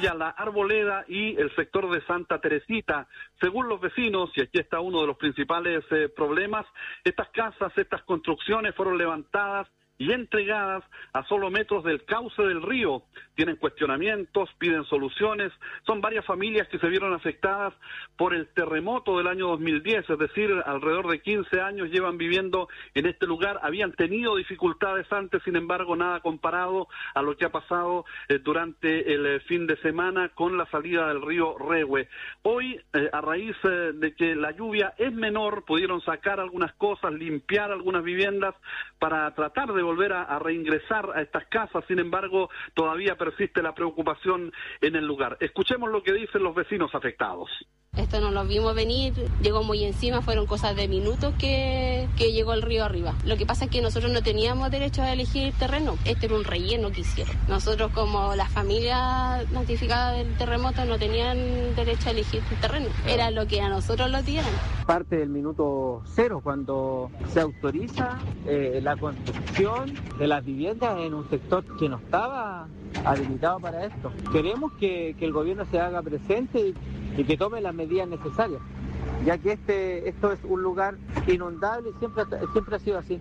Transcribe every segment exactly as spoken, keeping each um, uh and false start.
Villa La Arboleda y el sector de Santa Teresita. Según los vecinos, y aquí está uno de los principales eh, problemas, estas casas, estas construcciones fueron levantadas y entregadas a solo metros del cauce del río. Tienen cuestionamientos, piden soluciones. Son varias familias que se vieron afectadas por el terremoto del año dos mil diez, es decir, alrededor de quince años llevan viviendo en este lugar. Habían tenido dificultades antes, sin embargo, nada comparado a lo que ha pasado eh, durante el eh, fin de semana con la salida del río Rehue. Hoy, eh, a raíz eh, de que la lluvia es menor, pudieron sacar algunas cosas, limpiar algunas viviendas para tratar de volver a, a reingresar a estas casas. Sin embargo, todavía persiste la preocupación en el lugar. Escuchemos lo que dicen los vecinos afectados. Esto no lo vimos venir, llegó muy encima, fueron cosas de minutos que, que llegó el río arriba. Lo que pasa es que nosotros no teníamos derecho a elegir terreno, este era un relleno que hicieron. Nosotros, como las familias notificadas del terremoto, no tenían derecho a elegir el terreno, era lo que a nosotros lo dieran. Parte del minuto cero, cuando se autoriza eh, la construcción de las viviendas en un sector que no estaba habilitado para esto. Queremos que, que el gobierno se haga presente y y que tome las medidas necesarias, ya que este esto es un lugar inundable y siempre, siempre ha sido así.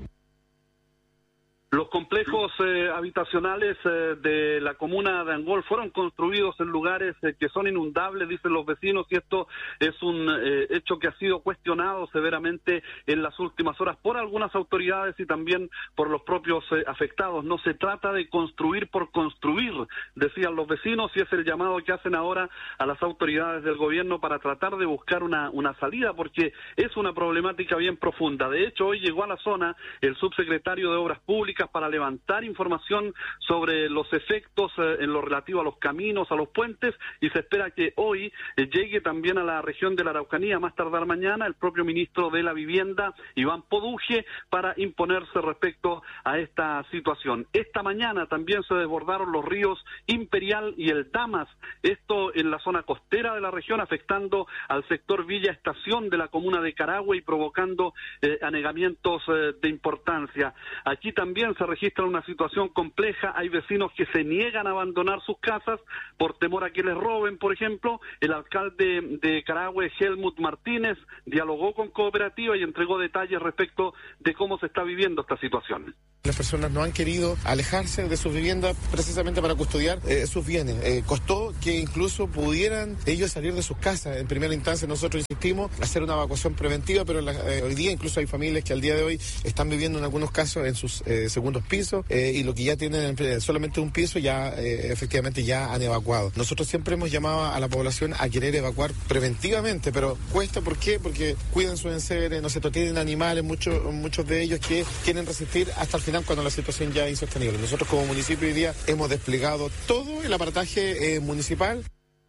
Los complejos eh, habitacionales eh, de la comuna de Angol fueron construidos en lugares eh, que son inundables, dicen los vecinos, y esto es un eh, hecho que ha sido cuestionado severamente en las últimas horas por algunas autoridades y también por los propios eh, afectados. No se trata de construir por construir, decían los vecinos, y es el llamado que hacen ahora a las autoridades del gobierno para tratar de buscar una, una salida, porque es una problemática bien profunda. De hecho, hoy llegó a la zona el subsecretario de Obras Públicas para levantar información sobre los efectos eh, en lo relativo a los caminos, a los puentes, y se espera que hoy eh, llegue también a la región de la Araucanía, más tardar mañana, el propio ministro de la Vivienda, Iván Poduje, para imponerse respecto a esta situación. Esta mañana también se desbordaron los ríos Imperial y el Damas, esto en la zona costera de la región, afectando al sector Villa Estación de la comuna de Carahue y provocando eh, anegamientos eh, de importancia. Aquí también se registra una situación compleja, hay vecinos que se niegan a abandonar sus casas por temor a que les roben, por ejemplo. El alcalde de Carahue, Helmut Martínez, dialogó con Cooperativa y entregó detalles respecto de cómo se está viviendo esta situación. Las personas no han querido alejarse de sus viviendas precisamente para custodiar eh, sus bienes. Eh, costó que incluso pudieran ellos salir de sus casas. En primera instancia nosotros insistimos hacer una evacuación preventiva, pero la, eh, hoy día incluso hay familias que al día de hoy están viviendo en algunos casos en sus eh, segundos pisos eh, y lo que ya tienen eh, solamente un piso ya eh, efectivamente ya han evacuado. Nosotros siempre hemos llamado a la población a querer evacuar preventivamente, pero cuesta. ¿Por qué? Porque cuidan sus enseres, no sé, tienen animales, muchos muchos de ellos que quieren resistir hasta el final cuando la situación ya es insostenible. Nosotros como municipio hoy día hemos desplegado todo el aparataje eh, municipal.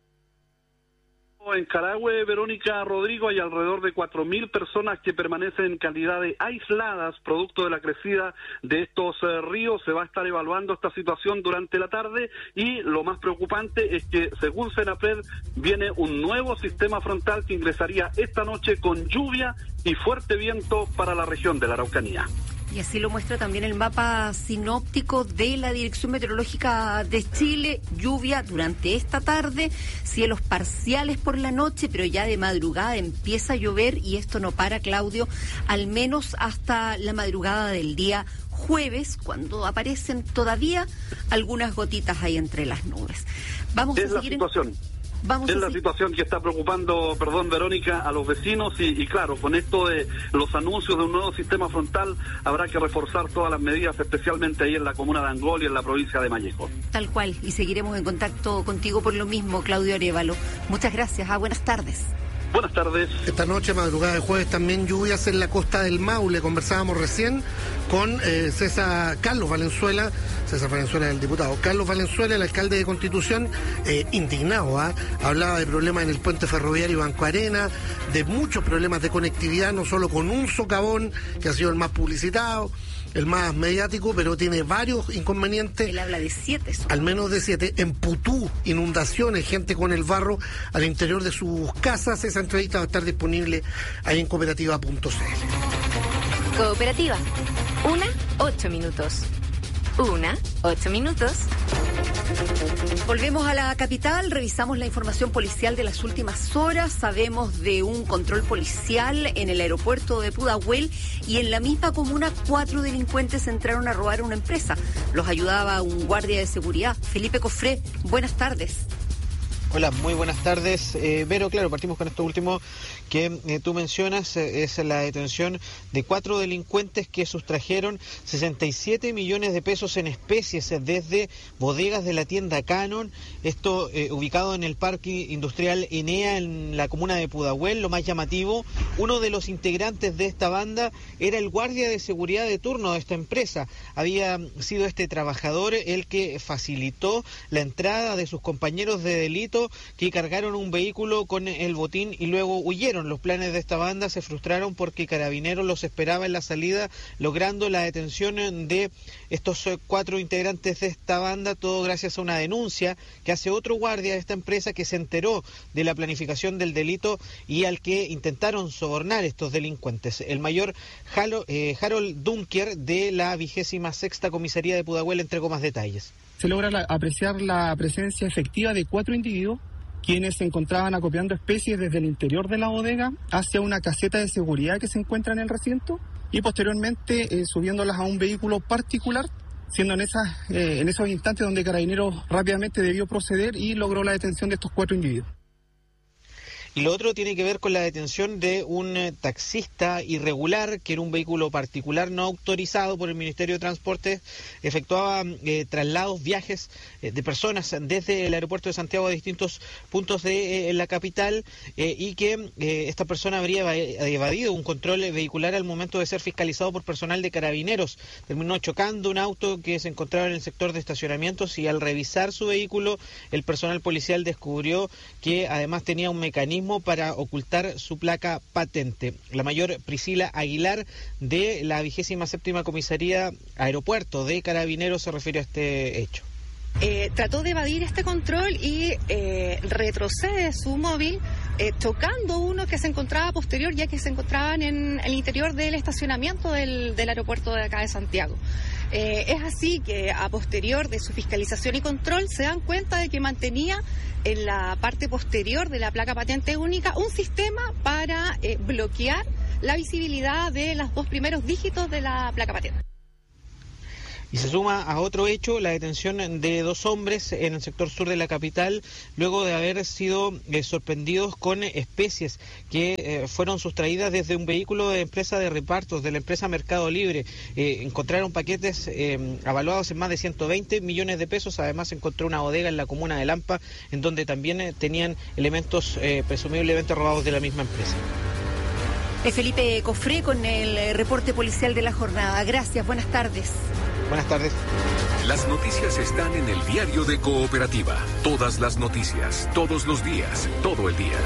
En Carahue, Verónica, Rodrigo, hay alrededor de cuatro mil personas que permanecen en calidad de aisladas producto de la crecida de estos eh, ríos. Se va a estar evaluando esta situación durante la tarde y lo más preocupante es que, según Senapred, viene un nuevo sistema frontal que ingresaría esta noche con lluvia y fuerte viento para la región de la Araucanía. Y así lo muestra también el mapa sinóptico de la Dirección Meteorológica de Chile. Lluvia durante esta tarde, cielos parciales por la noche, pero ya de madrugada empieza a llover y esto no para, Claudio, al menos hasta la madrugada del día jueves, cuando aparecen todavía algunas gotitas ahí entre las nubes. Vamos es a seguir la situación. En... Vamos es a la seguir. situación que está preocupando, perdón, Verónica, a los vecinos y, y claro, con esto de los anuncios de un nuevo sistema frontal habrá que reforzar todas las medidas, especialmente ahí en la comuna de Angol y en la provincia de Malleco. Tal cual, y seguiremos en contacto contigo por lo mismo, Claudio Arévalo. Muchas gracias, ah, buenas tardes. Buenas tardes. Esta noche, madrugada de jueves, también lluvias en la costa del Maule. Conversábamos recién con eh, César Carlos Valenzuela, César Valenzuela, el diputado. Carlos Valenzuela, el alcalde de Constitución, eh, indignado, ¿eh? Hablaba de problemas en el puente ferroviario Banco Arena, de muchos problemas de conectividad, no solo con un socavón, que ha sido el más publicitado, el más mediático, pero tiene varios inconvenientes. Él habla de siete. Al menos de siete. En Putú, inundaciones, gente con el barro al interior de sus casas. Esa entrevista va a estar disponible ahí en cooperativa punto c l. Cooperativa. Una, ocho minutos. Una, ocho minutos. Volvemos a la capital, revisamos la información policial de las últimas horas, sabemos de un control policial en el aeropuerto de Pudahuel y en la misma comuna cuatro delincuentes entraron a robar una empresa. Los ayudaba un guardia de seguridad. Felipe Cofré, buenas tardes. Hola, muy buenas tardes. Eh, Vero, claro, partimos con esto último que eh, tú mencionas, eh, es la detención de cuatro delincuentes que sustrajeron sesenta y siete millones de pesos en especies desde bodegas de la tienda Canon, esto eh, ubicado en el Parque Industrial Enea en la comuna de Pudahuel. Lo más llamativo, uno de los integrantes de esta banda era el guardia de seguridad de turno de esta empresa. Había sido este trabajador el que facilitó la entrada de sus compañeros de delito que cargaron un vehículo con el botín y luego huyeron. Los planes de esta banda se frustraron porque Carabineros los esperaba en la salida, logrando la detención de estos cuatro integrantes de esta banda, todo gracias a una denuncia que hace otro guardia de esta empresa que se enteró de la planificación del delito y al que intentaron sobornar estos delincuentes. El mayor Halo, eh, Harold Dunker de la vigésima sexta comisaría de Pudahuel entregó más detalles. Se logra la, apreciar la presencia efectiva de cuatro individuos quienes se encontraban acopiando especies desde el interior de la bodega hacia una caseta de seguridad que se encuentra en el recinto y posteriormente eh, subiéndolas a un vehículo particular, siendo en, esas, eh, en esos instantes donde Carabineros rápidamente debió proceder y logró la detención de estos cuatro individuos. Y lo otro tiene que ver con la detención de un eh, taxista irregular que en un vehículo particular no autorizado por el Ministerio de Transporte efectuaba eh, traslados, viajes eh, de personas desde el aeropuerto de Santiago a distintos puntos de eh, la capital eh, y que eh, esta persona habría evadido un control vehicular al momento de ser fiscalizado por personal de Carabineros. Terminó chocando un auto que se encontraba en el sector de estacionamientos y al revisar su vehículo el personal policial descubrió que además tenía un mecanismo para ocultar su placa patente. La mayor Priscila Aguilar de la vigésima séptima comisaría aeropuerto de Carabineros se refiere a este hecho. Eh, trató de evadir este control y eh, retrocede su móvil eh, chocando uno que se encontraba posterior, ya que se encontraban en el interior del estacionamiento del, del aeropuerto de acá de Santiago. Eh, es así que a posterior de su fiscalización y control se dan cuenta de que mantenía en la parte posterior de la placa patente única un sistema para eh, bloquear la visibilidad de los dos primeros dígitos de la placa patente. Y se suma a otro hecho, la detención de dos hombres en el sector sur de la capital, luego de haber sido eh, sorprendidos con especies que eh, fueron sustraídas desde un vehículo de empresa de repartos, de la empresa Mercado Libre. Eh, encontraron paquetes eh, avaluados en más de ciento veinte millones de pesos. Además se encontró una bodega en la comuna de Lampa, en donde también eh, tenían elementos eh, presumiblemente robados de la misma empresa. Es Felipe Cofré con el reporte policial de la jornada. Gracias, buenas tardes. Buenas tardes. Las noticias están en el diario de Cooperativa. Todas las noticias, todos los días, todo el día.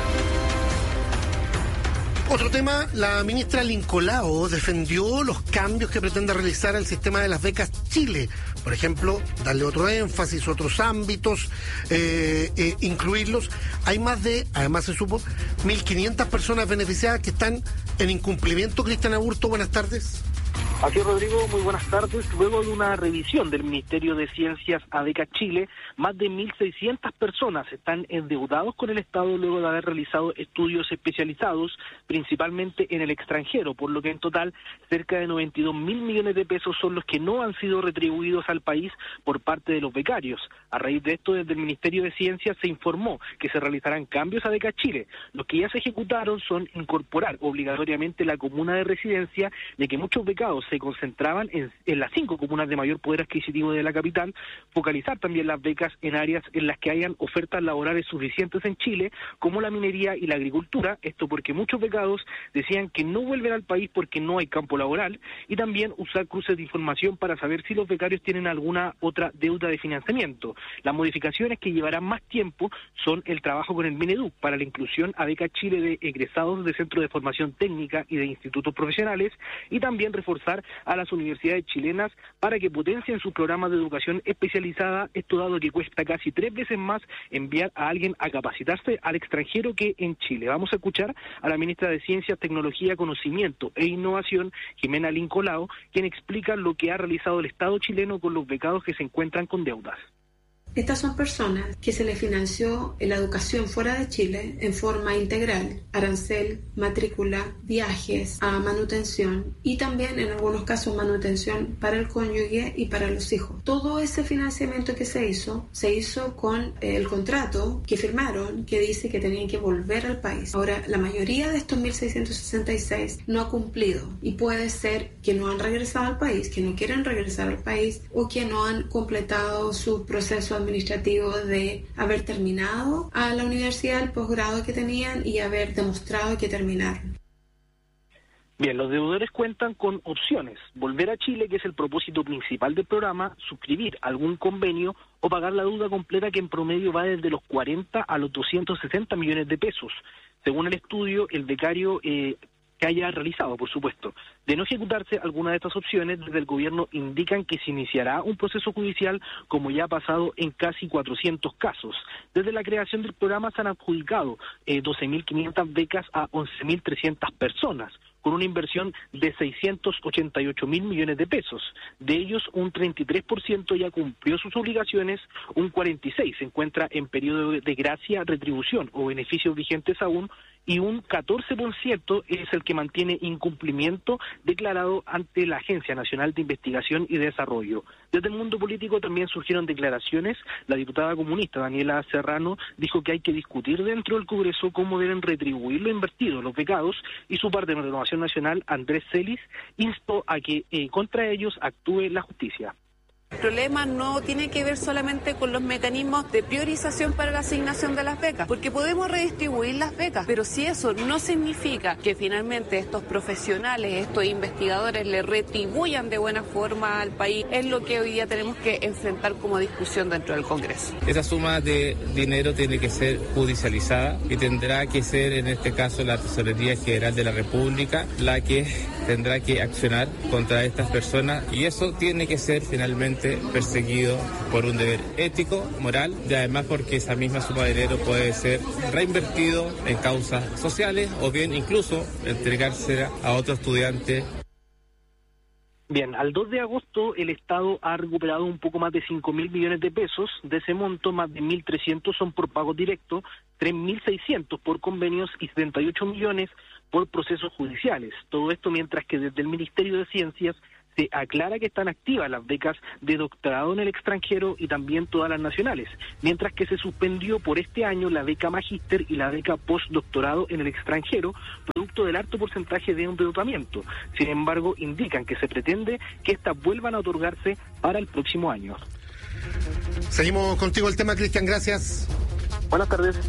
Otro tema, la ministra Lincolao defendió los cambios que pretende realizar al sistema de las becas Chile. Por ejemplo, darle otro énfasis, otros ámbitos, eh, eh, incluirlos. Hay más de, además se supo, mil quinientas personas beneficiadas que están en incumplimiento. Cristian Aburto, buenas tardes. Así es, Rodrigo, muy buenas tardes. Luego de una revisión del Ministerio de Ciencias a Beca Chile, más de mil seiscientas personas están endeudados con el Estado luego de haber realizado estudios especializados, principalmente en el extranjero, por lo que en total cerca de noventa y dos mil millones de pesos son los que no han sido retribuidos al país por parte de los becarios. A raíz de esto, desde el Ministerio de Ciencias se informó que se realizarán cambios a Beca Chile. Los que ya se ejecutaron son incorporar obligatoriamente la comuna de residencia, de que muchos becados se concentraban en, en las cinco comunas de mayor poder adquisitivo de la capital, focalizar también las becas en áreas en las que hayan ofertas laborales suficientes en Chile, como la minería y la agricultura, esto porque muchos becados decían que no vuelven al país porque no hay campo laboral, y también usar cruces de información para saber si los becarios tienen alguna otra deuda de financiamiento. Las modificaciones que llevarán más tiempo son el trabajo con el Mineduc para la inclusión a Beca Chile de egresados de centros de formación técnica y de institutos profesionales, y también reforzar a las universidades chilenas para que potencien sus programas de educación especializada, esto dado que cuesta casi tres veces más enviar a alguien a capacitarse al extranjero que en Chile. Vamos a escuchar a la ministra de Ciencias, Tecnología, Conocimiento e Innovación, Jimena Lincolao, quien explica lo que ha realizado el Estado chileno con los becados que se encuentran con deudas. Estas son personas que se les financió la educación fuera de Chile en forma integral, arancel, matrícula, viajes, a manutención y también en algunos casos manutención para el cónyuge y para los hijos. Todo ese financiamiento que se hizo, se hizo con el contrato que firmaron que dice que tenían que volver al país. Ahora, la mayoría de estos mil seiscientos sesenta y seis no ha cumplido y puede ser que no han regresado al país, que no quieren regresar al país o que no han completado su proceso administrativo de haber terminado a la universidad el posgrado que tenían y haber demostrado que terminaron. Bien, los deudores cuentan con opciones: volver a Chile, que es el propósito principal del programa, suscribir algún convenio o pagar la deuda completa, que en promedio va desde los cuarenta a los doscientos sesenta millones de pesos, según el estudio el becario eh, que haya realizado, por supuesto. De no ejecutarse alguna de estas opciones, desde el gobierno indican que se iniciará un proceso judicial, como ya ha pasado en casi cuatrocientos casos. Desde la creación del programa se han adjudicado eh, doce mil quinientas becas a once mil trescientas personas, con una inversión de seiscientos ochenta y ocho mil millones de pesos. De ellos, un treinta y tres por ciento ya cumplió sus obligaciones, un cuarenta y seis por ciento se encuentra en periodo de gracia, retribución o beneficios vigentes aún, y un catorce por ciento es el que mantiene incumplimiento declarado ante la Agencia Nacional de Investigación y Desarrollo. Desde el mundo político también surgieron declaraciones. La diputada comunista Daniela Serrano dijo que hay que discutir dentro del Congreso cómo deben retribuir lo invertido, los becados, y su parte de Renovación Nacional, Andrés Celis, instó a que eh, contra ellos actúe la justicia. El problema no tiene que ver solamente con los mecanismos de priorización para la asignación de las becas, porque podemos redistribuir las becas, pero si eso no significa que finalmente estos profesionales, estos investigadores le retribuyan de buena forma al país, es lo que hoy día tenemos que enfrentar como discusión dentro del Congreso. Esa suma de dinero tiene que ser judicializada y tendrá que ser, en este caso, la Tesorería General de la República la que tendrá que accionar contra estas personas, y eso tiene que ser finalmente perseguido por un deber ético, moral, y además porque esa misma suma de dinero puede ser reinvertido en causas sociales o bien incluso entregársela a otro estudiante. Bien, al dos de agosto el Estado ha recuperado un poco más de cinco mil millones de pesos. De ese monto, más de mil trescientos son por pago directo, tres mil seiscientos por convenios y setenta y ocho millones por procesos judiciales. Todo esto mientras que desde el Ministerio de Ciencias se aclara que están activas las becas de doctorado en el extranjero y también todas las nacionales, mientras que se suspendió por este año la beca magíster y la beca postdoctorado en el extranjero, producto del alto porcentaje de endeudamiento. Sin embargo, indican que se pretende que estas vuelvan a otorgarse para el próximo año. Seguimos contigo el tema, Cristian, gracias. Buenas tardes.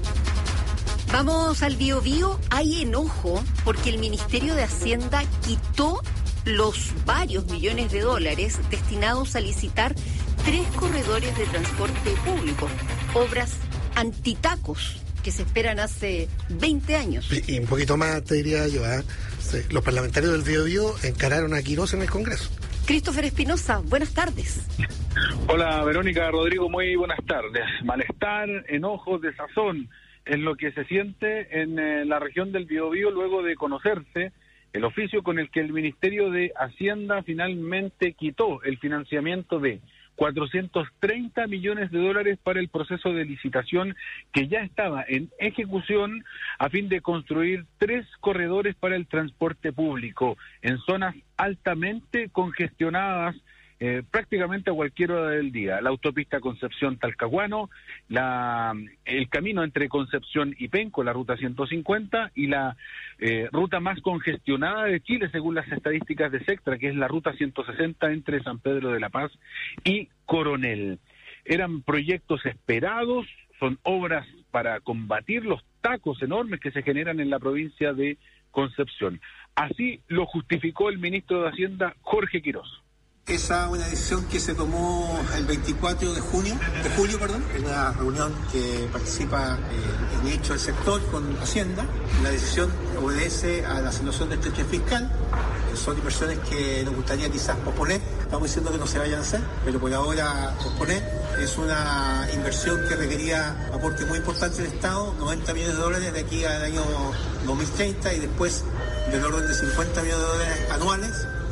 Vamos al Bío Bío. Hay enojo porque el Ministerio de Hacienda quitó los varios millones de dólares destinados a licitar tres corredores de transporte público, obras antitacos que se esperan hace veinte años. Y, y un poquito más, te diría yo, ¿eh? Sí, los parlamentarios del Bío Bío encararon a Quirós en el Congreso. Christopher Espinosa, buenas tardes. Hola, Verónica, Rodrigo, muy buenas tardes. Malestar, enojo, desazón es lo que se siente en eh, la región del Bío Bío luego de conocerse el oficio con el que el Ministerio de Hacienda finalmente quitó el financiamiento de cuatrocientos treinta millones de dólares para el proceso de licitación que ya estaba en ejecución a fin de construir tres corredores para el transporte público en zonas altamente congestionadas eh, prácticamente a cualquier hora del día. La autopista Concepción-Talcahuano, la, el camino entre Concepción y Penco, la ruta ciento cincuenta, y la eh, ruta más congestionada de Chile, según las estadísticas de Sectra, que es la ruta ciento sesenta entre San Pedro de la Paz y Coronel. Eran proyectos esperados, son obras para combatir los tacos enormes que se generan en la provincia de Concepción. Así lo justificó el ministro de Hacienda, Jorge Quirós. Esa es una decisión que se tomó el veinticuatro de junio, de julio, perdón, en una reunión que participa eh, en hecho el sector con Hacienda. La decisión obedece a la situación de estrechez fiscal. Son inversiones que nos gustaría quizás posponer. Estamos diciendo que no se vayan a hacer, pero por ahora posponer. Es una inversión que requería aporte muy importante del Estado, noventa millones de dólares de aquí al año dos mil treinta y después del orden de cincuenta millones de dólares anuales.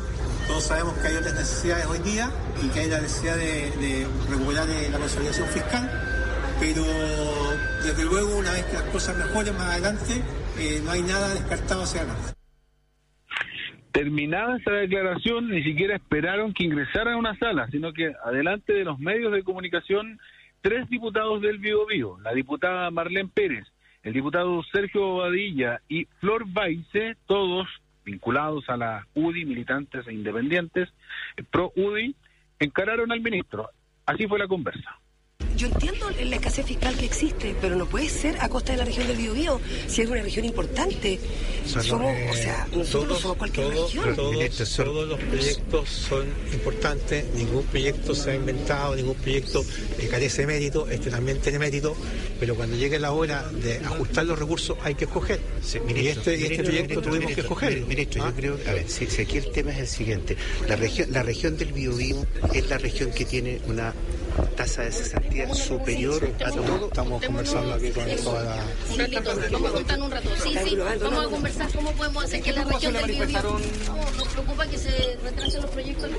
Todos sabemos que hay otras necesidades hoy día y que hay la necesidad de, de recuperar eh, la consolidación fiscal, pero desde luego una vez que las cosas mejoren más adelante, eh, no hay nada descartado hacia adelante. Terminada esa declaración, ni siquiera esperaron que ingresaran a una sala, sino que adelante de los medios de comunicación, tres diputados del Biobío, la diputada Marlene Pérez, el diputado Sergio Bobadilla y Flor Baice, todos vinculados a la U D I, militantes e independientes, pro U D I, encararon al ministro. Así fue la conversa. Yo entiendo la escasez fiscal que existe, pero no puede ser a costa de la región del Biobío, si es una región importante. Somos, eh, o sea, nosotros todos, no somos cualquier todos, región. Todos, todos los proyectos son importantes, ningún proyecto se ha inventado, ningún proyecto eh, carece de mérito, este también tiene mérito, pero cuando llegue la hora de ajustar los recursos hay que escoger. Sí, ministro, y este, ministro, este proyecto ministro, tuvimos ministro, que escoger. Ministro, ¿Ah? yo creo, a ver, si, si aquí el tema es el siguiente, la región, la región del Biobío es la región que tiene una tasa de cesantía superior a todo. Estamos conversando aquí con toda la... Un ratito, vamos a contar un rato. Sí, sí, vamos a conversar cómo podemos hacer que la región del Biobío... No, nos preocupa que se retrasen los proyectos.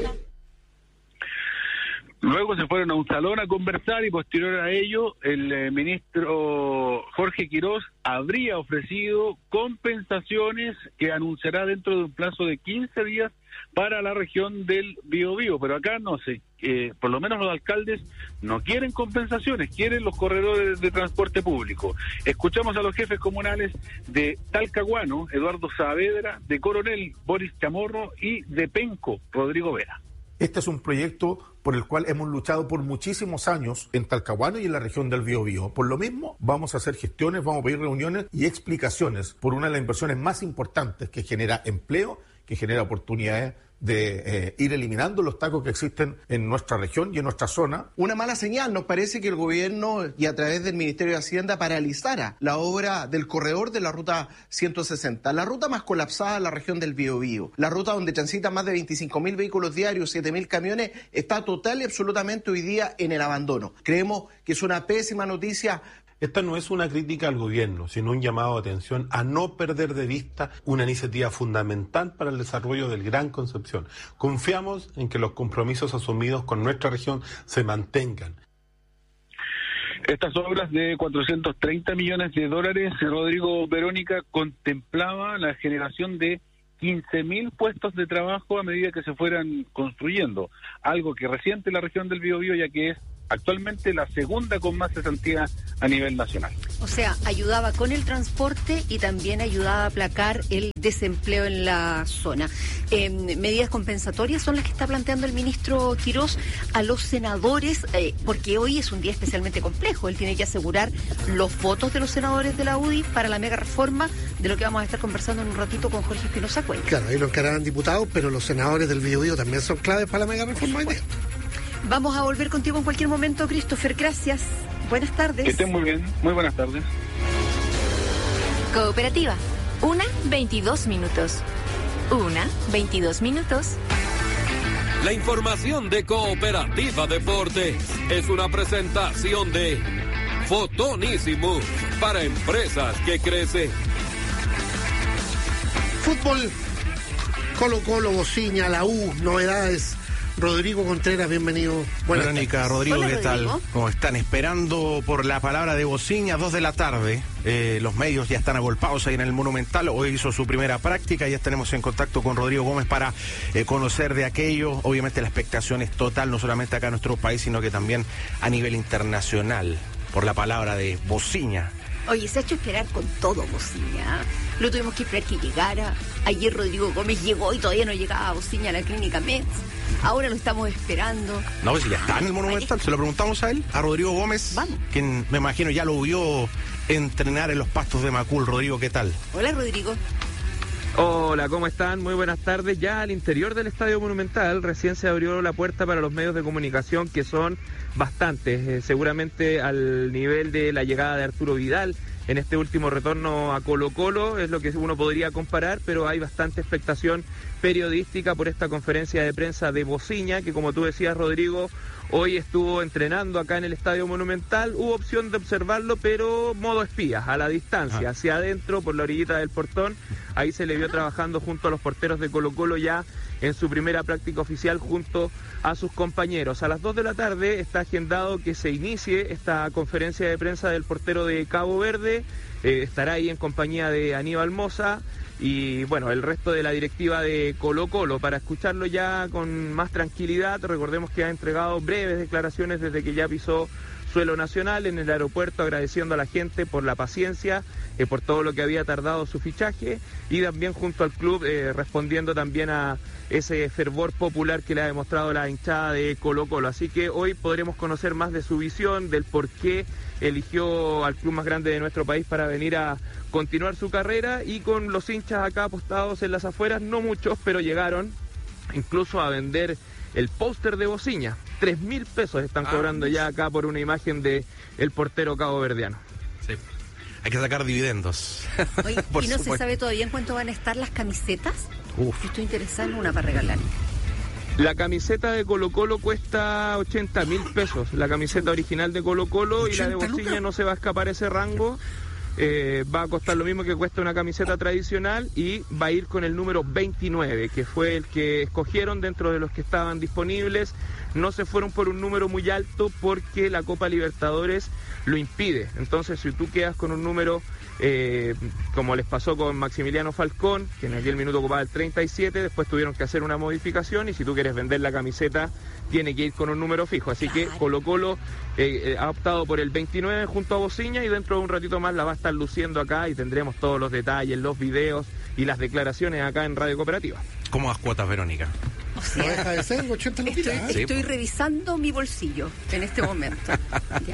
Luego se fueron a un salón a conversar y posterior a ello el eh, ministro Jorge Quirós habría ofrecido compensaciones que anunciará dentro de un plazo de quince días para la región del Biobío, pero acá no sé, eh, por lo menos los alcaldes no quieren compensaciones, quieren los corredores de transporte público. Escuchamos a los jefes comunales de Talcahuano, Eduardo Saavedra, de Coronel, Boris Chamorro, y de Penco, Rodrigo Vera. Este es un proyecto por el cual hemos luchado por muchísimos años en Talcahuano y en la región del Biobío. Por lo mismo, vamos a hacer gestiones, vamos a pedir reuniones y explicaciones por una de las inversiones más importantes que genera empleo, que genera oportunidades de eh, ir eliminando los tacos que existen en nuestra región y en nuestra zona. Una mala señal, nos parece que el gobierno y a través del Ministerio de Hacienda paralizara la obra del corredor de la ruta ciento sesenta, la ruta más colapsada de la región del Biobío, la ruta donde transitan más de veinticinco mil vehículos diarios, siete mil camiones, está total y absolutamente hoy día en el abandono. Creemos que es una pésima noticia. Esta no es una crítica al gobierno, sino un llamado de atención a no perder de vista una iniciativa fundamental para el desarrollo del Gran Concepción. Confiamos en que los compromisos asumidos con nuestra región se mantengan. Estas obras de cuatrocientos treinta millones de dólares, Rodrigo, Verónica, contemplaba la generación de quince mil puestos de trabajo a medida que se fueran construyendo, algo que resiente la región del Biobío, ya que es actualmente la segunda con más cesantía a nivel nacional. O sea, ayudaba con el transporte y también ayudaba a aplacar el desempleo en la zona. Eh, medidas compensatorias son las que está planteando el ministro Quirós a los senadores, eh, porque hoy es un día especialmente complejo. Él tiene que asegurar los votos de los senadores de la U D I para la mega reforma, de lo que vamos a estar conversando en un ratito con Jorge Espinosa Cuellar. Claro, ahí lo encararán diputados, pero los senadores del Biobío también son claves para la mega reforma hoy día. Vamos a volver contigo en cualquier momento, Christopher. Gracias. Buenas tardes. Que estén muy bien. Muy buenas tardes. Cooperativa. Una, veintidós minutos. Una, veintidós minutos. La información de Cooperativa Deportes es una presentación de Fotonísimo para empresas que crecen. Fútbol, Colo Colo, Bociña, la U, novedades. Rodrigo Contreras, bienvenido. Buenas Verónica, tardes. Rodrigo, Hola, ¿qué Rodrigo. tal? ¿Cómo están? Esperando por la palabra de Bociña, dos de la tarde. Eh, los medios ya están agolpados ahí en el Monumental. Hoy hizo su primera práctica. Ya estaremos en contacto con Rodrigo Gómez para eh, conocer de aquello. Obviamente la expectación es total, no solamente acá en nuestro país, sino que también a nivel internacional, por la palabra de Bociña. Oye, se ha hecho esperar con todo, Bociña. Lo tuvimos que esperar que llegara. Ayer Rodrigo Gómez llegó y todavía no llegaba a Bociña a la clínica Metz. Ahora lo estamos esperando. No, pues ya está en el Monumental. Se lo preguntamos a él, a Rodrigo Gómez, Vamos. quien me imagino ya lo vio entrenar en los pastos de Macul. Rodrigo, ¿qué tal? Hola, Rodrigo. Hola, ¿cómo están? Muy buenas tardes. Ya al interior del Estadio Monumental recién se abrió la puerta para los medios de comunicación, que son bastantes, eh, seguramente al nivel de la llegada de Arturo Vidal en este último retorno a Colo Colo, es lo que uno podría comparar, pero hay bastante expectación periodística por esta conferencia de prensa de Bociña, que como tú decías, Rodrigo, hoy estuvo entrenando acá en el Estadio Monumental. Hubo opción de observarlo, pero modo espía, a la distancia, ah. hacia adentro, por la orillita del portón. ahí se le vio trabajando junto a los porteros de Colo-Colo ya en su primera práctica oficial junto a sus compañeros. A las dos de la tarde está agendado que se inicie esta conferencia de prensa del portero de Cabo Verde, eh, estará ahí en compañía de Aníbal Mosa y bueno, el resto de la directiva de Colo-Colo, para escucharlo ya con más tranquilidad. Recordemos que ha entregado breves declaraciones desde que ya pisó suelo nacional en el aeropuerto, agradeciendo a la gente por la paciencia, eh, por todo lo que había tardado su fichaje, y también junto al club eh, respondiendo también a ese fervor popular que le ha demostrado la hinchada de Colo-Colo. Así que hoy podremos conocer más de su visión, del por qué eligió al club más grande de nuestro país para venir a continuar su carrera, y con los hinchas acá apostados en las afueras, no muchos, pero llegaron incluso a vender el póster de Bociña. Tres mil pesos están ah, cobrando ya acá por una imagen de el portero caboverdiano. Sí, hay que sacar dividendos. Oye, ¿y no supuesto. se sabe todavía en cuánto van a estar las camisetas? Uf. Estoy interesada en una para regalar. La camiseta de Colo-Colo cuesta ochenta mil pesos, la camiseta original de Colo-Colo, y la de Bociña no se va a escapar ese rango. Eh, va a costar lo mismo que cuesta una camiseta tradicional, y va a ir con el número veintinueve, que fue el que escogieron dentro de los que estaban disponibles. No se fueron por un número muy alto porque la Copa Libertadores lo impide. Entonces, si tú quedas con un número eh, como les pasó con Maximiliano Falcón, que en aquel minuto ocupaba el treinta y siete, después tuvieron que hacer una modificación, y si tú quieres vender la camiseta tiene que ir con un número fijo. Así que Colo-Colo eh, eh, ha optado por el veintinueve junto a Bociña, y dentro de un ratito más la va a estar luciendo acá, y tendremos todos los detalles, los videos y las declaraciones acá en Radio Cooperativa. ¿Cómo das cuotas, Verónica? O sea, no deja de ser ochenta lupitas. Estoy, estoy revisando mi bolsillo en este momento. Ya.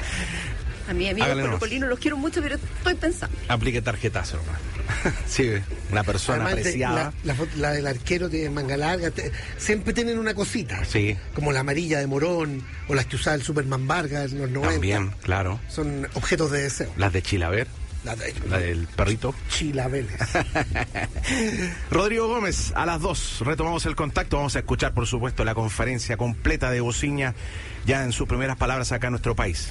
A mi amigo Colo-Colino los quiero mucho, pero estoy pensando. Aplique tarjetazo, hermano. Sí, una persona además apreciada. De, la, la, la del arquero de manga larga, te, siempre tienen una cosita. Sí. Como la amarilla de Morón, o las que usaba el Superman Vargas en los noventa. También, claro. Son objetos de deseo. Las de Chilaver. La, de, la del perrito. Chilaveles. Rodrigo Gómez, a las dos retomamos el contacto. Vamos a escuchar, por supuesto, la conferencia completa de Bociña ya en sus primeras palabras acá en nuestro país.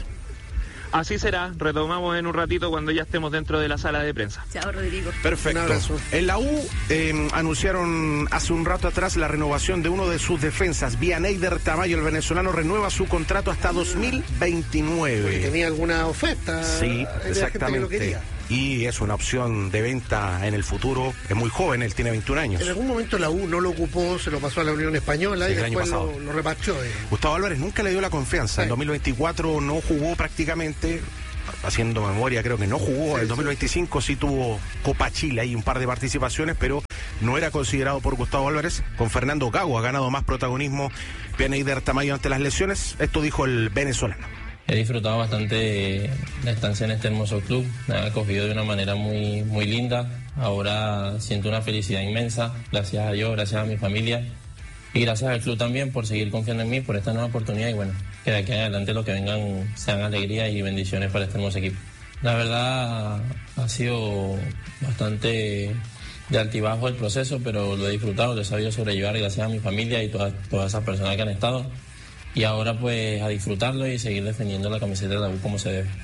Así será, retomamos en un ratito cuando ya estemos dentro de la sala de prensa. Chao, Rodrigo. Perfecto. En la U eh, anunciaron hace un rato atrás la renovación de uno de sus defensas. Vianeyder Tamayo, el venezolano, renueva su contrato hasta dos mil veintinueve. ¿Tenía alguna oferta? Sí, exactamente. Y es una opción de venta en el futuro. Es muy joven, él tiene veintiún años. En algún momento la U no lo ocupó, se lo pasó a la Unión Española, sí, y después lo, lo repartió. Eh. Gustavo Álvarez nunca le dio la confianza. Sí. En dos mil veinticuatro no jugó prácticamente. Haciendo memoria, creo que no jugó. En sí, el dos mil veinticinco sí. sí tuvo Copa Chile, hay un par de participaciones, pero no era considerado por Gustavo Álvarez. Con Fernando Gago ha ganado más protagonismo Vianeyder Tamayo ante las lesiones. Esto dijo el venezolano. He disfrutado bastante la estancia en este hermoso club, me ha acogido de una manera muy, muy linda. Ahora siento una felicidad inmensa, gracias a Dios, gracias a mi familia y gracias al club también por seguir confiando en mí, por esta nueva oportunidad, y bueno, que de aquí en adelante lo que vengan sean alegrías y bendiciones para este hermoso equipo. La verdad ha sido bastante de altibajo el proceso, pero lo he disfrutado, lo he sabido sobrellevar gracias a mi familia y todas, todas esas personas que han estado. Y ahora pues a disfrutarlo y seguir defendiendo la camiseta de la U como se debe.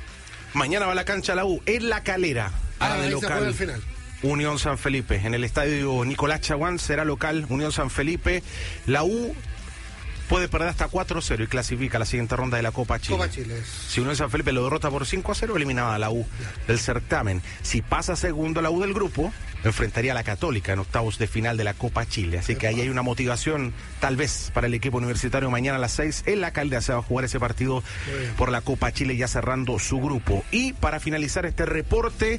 Mañana va a la cancha la U en La Calera. Ah, de local. Al final. Unión San Felipe. En el estadio Nicolás Chaguán será local Unión San Felipe. La U puede perder hasta cuatro cero y clasifica a la siguiente ronda de la Copa Chile. Copa Chile. Si Unión San Felipe lo derrota por cinco a cero, eliminaba a la U del certamen. Si pasa segundo la U del grupo, enfrentaría a la Católica en octavos de final de la Copa Chile. Así que ahí hay una motivación, tal vez, para el equipo universitario. Mañana a las seis en La Calera se va a jugar ese partido por la Copa Chile, ya cerrando su grupo. Y para finalizar este reporte,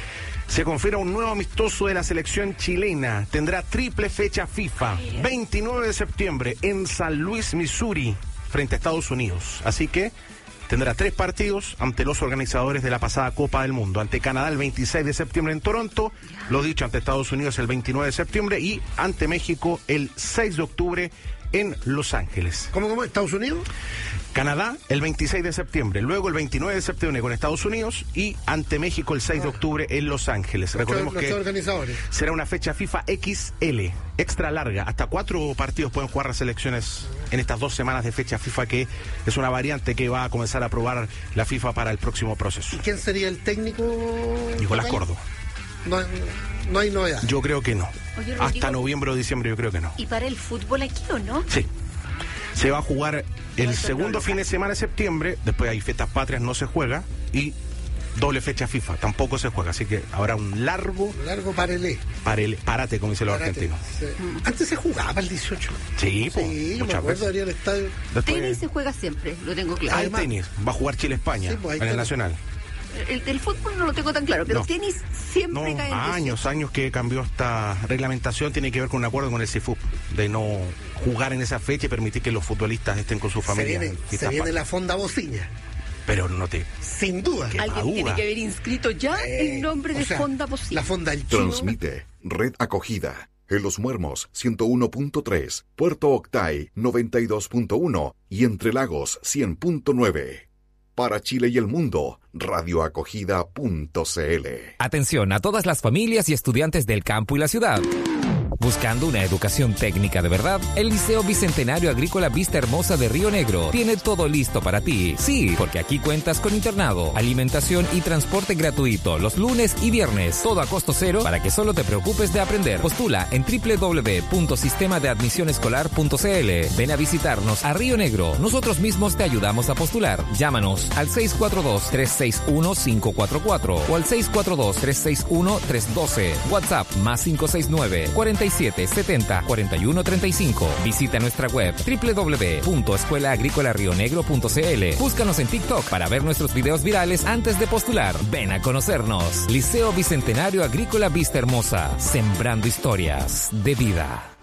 se confirma un nuevo amistoso de la selección chilena. Tendrá triple fecha FIFA. veintinueve de septiembre en San Luis, Missouri, frente a Estados Unidos. Así que tendrá tres partidos ante los organizadores de la pasada Copa del Mundo. Ante Canadá el veintiséis de septiembre en Toronto, lo dicho, ante Estados Unidos el veintinueve de septiembre y ante México el seis de octubre en Los Ángeles. ¿Cómo, cómo? ¿Estados Unidos? Canadá el veintiséis de septiembre, luego el veintinueve de septiembre con Estados Unidos y ante México el seis de octubre en Los Ángeles. Recordemos que será una fecha FIFA equis ele, extra larga, hasta cuatro partidos pueden jugar las selecciones en estas dos semanas de fecha FIFA, que es una variante que va a comenzar a probar la FIFA para el próximo proceso. ¿Y quién sería el técnico? Nicolás Córdoba. no, no hay novedad. Yo creo que no. Oye, Rodrigo, hasta noviembre o diciembre yo creo que no. ¿Y para el fútbol aquí o no? Sí. Se va a jugar el segundo fin de semana de septiembre, después hay fiestas patrias, no se juega, y doble fecha FIFA, tampoco se juega, así que habrá un largo... Largo parelé. Parele, parate, como dicen los Parate, argentinos. sí. Antes se jugaba el dieciocho. Sí, po, Sí, yo me muchas acuerdo, veces. había el estadio. Después- Tenis se juega siempre, lo tengo claro. Hay Además- tenis, va a jugar Chile-España Sí, pues, ahí en el está. Nacional. El, el fútbol no lo tengo tan claro, pero No. tenis siempre No, cae en años, años que cambió esta reglamentación, tiene que ver con un acuerdo con el C I F U P, de no jugar en esa fecha y permitir que los futbolistas estén con su Se familia. viene, en se fiestas viene patrias. la fonda bociña. Pero no te... Sin duda. Qué Alguien madura. tiene que haber inscrito ya Eh, el nombre o de sea, Fonda Bocina. La fonda del chino. Transmite Red Acogida en Los Muermos ciento uno punto tres, Puerto Octay noventa y dos punto uno y Entre Lagos cien punto nueve. Para Chile y el mundo, radioacogida punto c l. Atención a todas las familias y estudiantes del campo y la ciudad. Buscando una educación técnica de verdad, el Liceo Bicentenario Agrícola Vista Hermosa de Río Negro tiene todo listo para ti. Sí, porque aquí cuentas con internado, alimentación y transporte gratuito los lunes y viernes. Todo a costo cero para que solo te preocupes de aprender. Postula en doble u doble u doble u punto sistema de admisión escolar punto c l. Ven a visitarnos a Río Negro. Nosotros mismos te ayudamos a postular. Llámanos al seis cuatro dos, tres seis uno, cinco cuatro cuatro o al seis cuatro dos, tres seis uno, tres uno dos. WhatsApp más cinco seis nueve, cuarenta y siete, setenta, cuarenta y uno, treinta y cinco. Visita nuestra web doble u doble u doble u punto escuela agrícola río negro punto c l. Búscanos en TikTok para ver nuestros videos virales antes de postular. Ven a conocernos. Liceo Bicentenario Agrícola Vista Hermosa. Sembrando historias de vida.